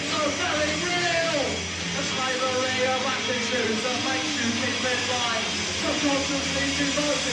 so very real. A slavery of attitudes that makes you keep in line. Subconsciously devoted.